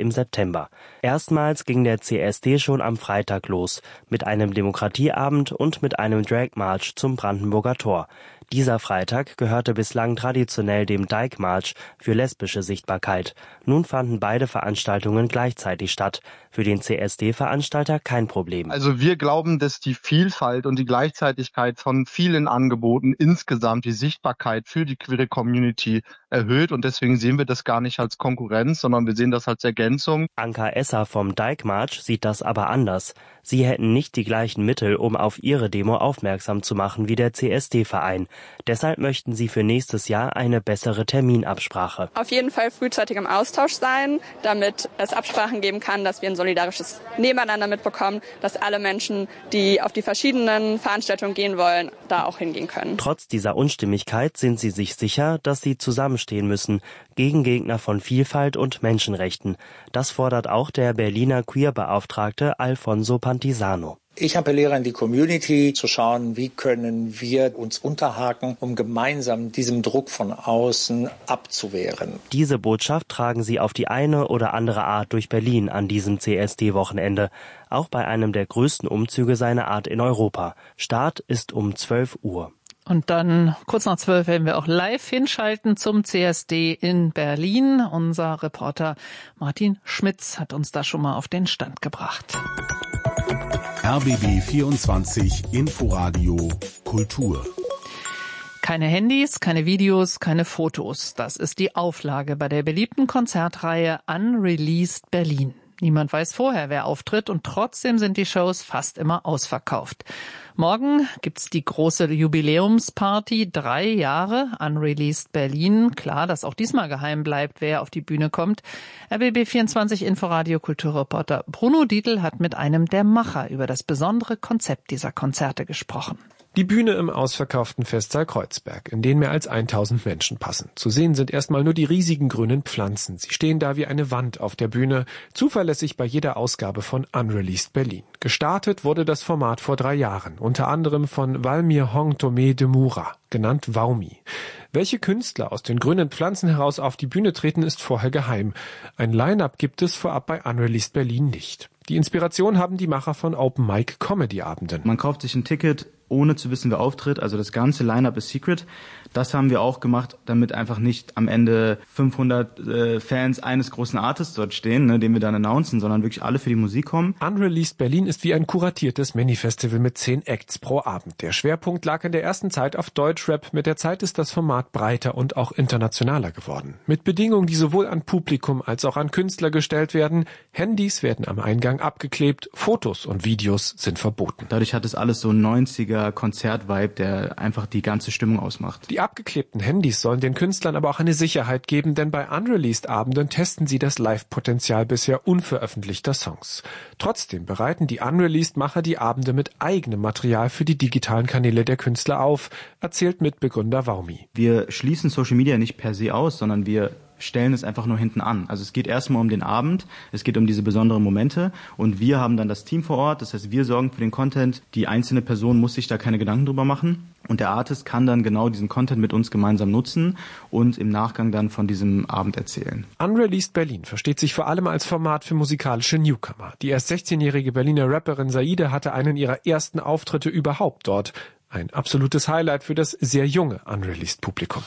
im September. Erstmals ging der CSD schon am Freitag los, mit einem Demokratieabend und mit einem Drag March zum Brandenburger Tor. Dieser Freitag gehörte bislang traditionell dem Dyke March für lesbische Sichtbarkeit. Nun fanden beide Veranstaltungen gleichzeitig statt. Für den CSD-Veranstalter kein Problem. Also wir glauben, dass die Vielfalt und die Gleichzeitigkeit von vielen Angeboten insgesamt die Sichtbarkeit für die queere Community erhöht. Und deswegen sehen wir das gar nicht als Konkurrenz, sondern wir sehen das als Ergänzung. Anka Esser vom Dyke March sieht das aber anders. Sie hätten nicht die gleichen Mittel, um auf ihre Demo aufmerksam zu machen wie der CSD-Verein. Deshalb möchten sie für nächstes Jahr eine bessere Terminabsprache. Auf jeden Fall frühzeitig im Austausch sein, damit es Absprachen geben kann, dass wir ein solidarisches Nebeneinander mitbekommen, dass alle Menschen, die auf die verschiedenen Veranstaltungen gehen wollen, da auch hingehen können. Trotz dieser Unstimmigkeit sind sie sich sicher, dass sie zusammenstehen müssen gegen Gegner von Vielfalt und Menschenrechten. Das fordert auch der Berliner Queer-Beauftragte Alfonso Pantisano. Ich appelliere an die Community, zu schauen, wie können wir uns unterhaken, um gemeinsam diesem Druck von außen abzuwehren. Diese Botschaft tragen sie auf die eine oder andere Art durch Berlin an diesem CSD-Wochenende. Auch bei einem der größten Umzüge seiner Art in Europa. Start ist um 12 Uhr. Und dann kurz nach 12 werden wir auch live hinschalten zum CSD in Berlin. Unser Reporter Martin Schmitz hat uns da schon mal auf den Stand gebracht. RBB 24 Inforadio Kultur. Keine Handys, keine Videos, keine Fotos. Das ist die Auflage bei der beliebten Konzertreihe Unreleased Berlin. Niemand weiß vorher, wer auftritt, und trotzdem sind die Shows fast immer ausverkauft. Morgen gibt's die große Jubiläumsparty, 3 Jahre Unreleased Berlin. Klar, dass auch diesmal geheim bleibt, wer auf die Bühne kommt. RBB24 Inforadio Kulturreporter Bruno Dietl hat mit einem der Macher über das besondere Konzept dieser Konzerte gesprochen. Die Bühne im ausverkauften Festsaal Kreuzberg, in den mehr als 1000 Menschen passen. Zu sehen sind erstmal nur die riesigen grünen Pflanzen. Sie stehen da wie eine Wand auf der Bühne, zuverlässig bei jeder Ausgabe von Unreleased Berlin. Gestartet wurde das Format vor 3 Jahren, unter anderem von Walmir Hong Tomé de Moura, genannt Waumi. Welche Künstler aus den grünen Pflanzen heraus auf die Bühne treten, ist vorher geheim. Ein Line-Up gibt es vorab bei Unreleased Berlin nicht. Die Inspiration haben die Macher von Open Mic Comedy Abenden. Man kauft sich ein Ticket, ohne zu wissen, wer auftritt. Also das ganze Line-Up ist secret. Das haben wir auch gemacht, damit einfach nicht am Ende 500 Fans eines großen Artists dort stehen, ne, den wir dann announcen, sondern wirklich alle für die Musik kommen. Unreleased Berlin ist wie ein kuratiertes Mini-Festival mit 10 Acts pro Abend. Der Schwerpunkt lag in der ersten Zeit auf Deutschrap. Mit der Zeit ist das Format breiter und auch internationaler geworden. Mit Bedingungen, die sowohl an Publikum als auch an Künstler gestellt werden. Handys werden am Eingang abgeklebt, Fotos und Videos sind verboten. Dadurch hat es alles so ein 90er Konzert-Vibe, der einfach die ganze Stimmung ausmacht. Die abgeklebten Handys sollen den Künstlern aber auch eine Sicherheit geben, denn bei Unreleased-Abenden testen sie das Live-Potenzial bisher unveröffentlichter Songs. Trotzdem bereiten die Unreleased-Macher die Abende mit eigenem Material für die digitalen Kanäle der Künstler auf, erzählt Mitbegründer Waumi. Wir schließen Social Media nicht per se aus, sondern wir stellen es einfach nur hinten an. Also es geht erstmal um den Abend, es geht um diese besonderen Momente und wir haben dann das Team vor Ort, das heißt, wir sorgen für den Content. Die einzelne Person muss sich da keine Gedanken drüber machen und der Artist kann dann genau diesen Content mit uns gemeinsam nutzen und im Nachgang dann von diesem Abend erzählen. Unreleased Berlin versteht sich vor allem als Format für musikalische Newcomer. Die erst 16-jährige Berliner Rapperin Saide hatte einen ihrer ersten Auftritte überhaupt dort. Ein absolutes Highlight für das sehr junge Unreleased-Publikum.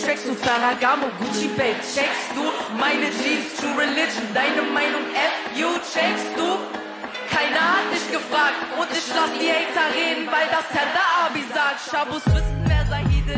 Ferragamo, Gucci Bag, checkst du? Meine Jeans, True Religion, deine Meinung, F-You, checkst du? Keiner hat dich gefragt und ich lass die Hater reden, weil das Herr der Abi sagt. Schabus wissen, wer Saide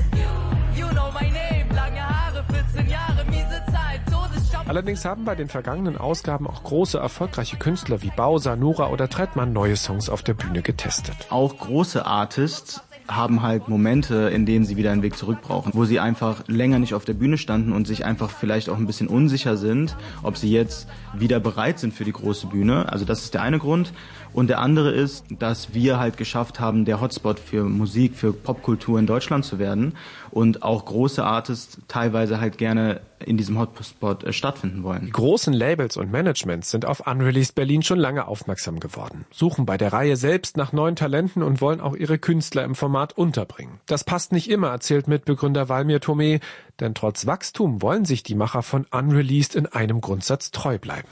ist? You know my name, lange Haare, 14 Jahre, miese Zeit, Todesschab. Allerdings haben bei den vergangenen Ausgaben auch große, erfolgreiche Künstler wie Bowser, Nora oder Trettmann neue Songs auf der Bühne getestet. Auch große Artists haben halt Momente, in denen sie wieder einen Weg zurück brauchen, wo sie einfach länger nicht auf der Bühne standen und sich einfach vielleicht auch ein bisschen unsicher sind, ob sie jetzt wieder bereit sind für die große Bühne. Also das ist der eine Grund. Und der andere ist, dass wir halt geschafft haben, der Hotspot für Musik, für Popkultur in Deutschland zu werden und auch große Artists teilweise halt gerne in diesem Hotspot stattfinden wollen. Die großen Labels und Managements sind auf Unreleased Berlin schon lange aufmerksam geworden, suchen bei der Reihe selbst nach neuen Talenten und wollen auch ihre Künstler im Format unterbringen. Das passt nicht immer, erzählt Mitbegründer Walmir Tomé, denn trotz Wachstum wollen sich die Macher von Unreleased in einem Grundsatz treu bleiben.